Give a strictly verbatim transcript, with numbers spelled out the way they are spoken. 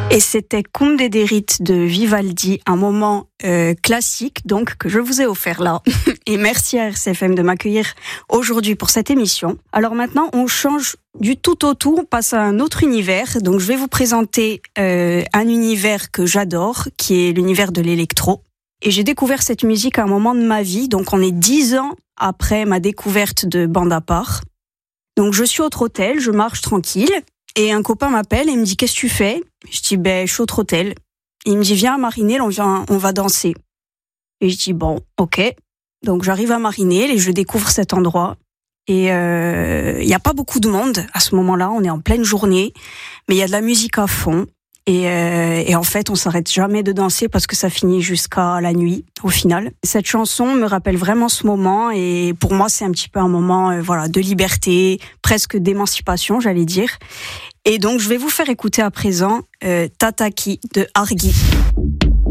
Et c'était Conte des Rites de Vivaldi, un moment euh, classique donc que je vous ai offert là. Et merci à R C F M de m'accueillir aujourd'hui pour cette émission. Alors maintenant, on change du tout au tout, on passe à un autre univers. Donc je vais vous présenter euh, un univers que j'adore, qui est l'univers de l'électro. Et j'ai découvert cette musique à un moment de ma vie, donc on est dix ans après ma découverte de Bande à part. Donc je suis au trottel, je marche tranquille. Et un copain m'appelle et me dit « Qu'est-ce que tu fais ?» Je dis ben, « Je suis au trottel. » Il me dit « Viens à Marinel, on, vient, on va danser. » Et je dis « Bon, ok. » Donc j'arrive à Marinel et je découvre cet endroit. Et il euh, n'y a pas beaucoup de monde à ce moment-là, on est en pleine journée, mais il y a de la musique à fond. Et, euh, et en fait, on s'arrête jamais de danser parce que ça finit jusqu'à la nuit, au final. Cette chanson me rappelle vraiment ce moment et pour moi, c'est un petit peu un moment euh, voilà, de liberté, presque d'émancipation, j'allais dire. Et donc, je vais vous faire écouter à présent euh, Tataki de Argy.